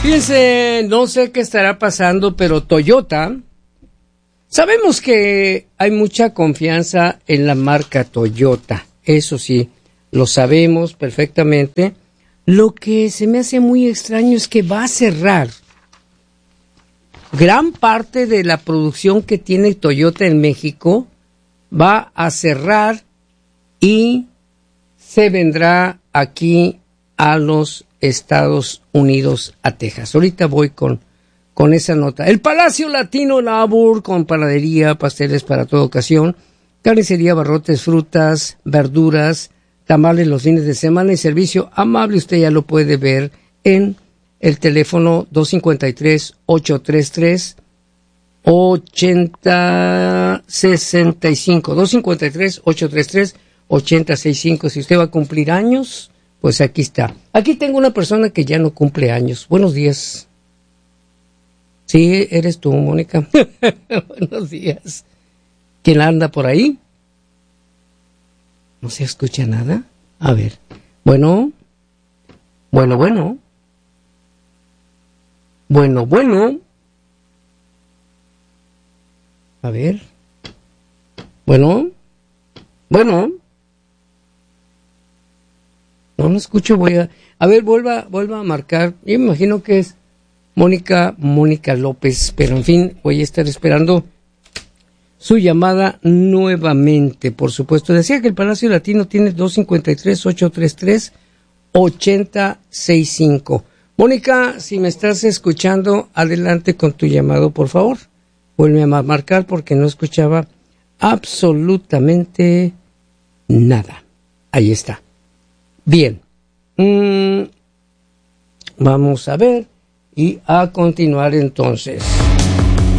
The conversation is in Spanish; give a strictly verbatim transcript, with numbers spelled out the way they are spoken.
Fíjense, no sé qué estará pasando, pero Toyota, sabemos que hay mucha confianza en la marca Toyota, eso sí, lo sabemos perfectamente. Lo que se me hace muy extraño es que va a cerrar gran parte de la producción que tiene Toyota en México, va a cerrar y se vendrá aquí a los Estados Unidos, a Texas. Ahorita voy con, con esa nota. El Palacio Latino Labur, con panadería, pasteles para toda ocasión, carnicería, barrotes, frutas, verduras, tamales los fines de semana y servicio amable. Usted ya lo puede ver en el teléfono dos cinco tres, ocho tres tres, ocho cero seis cinco. dos cinco tres, ocho tres tres, ocho cero seis cinco. Si usted va a cumplir años, pues aquí está. Aquí tengo una persona que ya no cumple años. Buenos días. Sí, eres tú, Mónica. Buenos días. ¿Quién anda por ahí? ¿No se escucha nada? A ver. Bueno. Bueno, bueno. Bueno, bueno. A ver. Bueno. Bueno. No lo escucho, voy a... A ver, vuelva, vuelva a marcar. Yo me imagino que es Mónica, Mónica López, pero en fin, voy a estar esperando su llamada nuevamente, por supuesto. Decía que el Palacio Latino tiene dos cinco tres, ocho tres tres, ocho cero seis cinco. Mónica, si me estás escuchando, adelante con tu llamado, por favor. Vuelve a marcar porque no escuchaba absolutamente nada. Ahí está. Bien, mm, vamos a ver y a continuar entonces.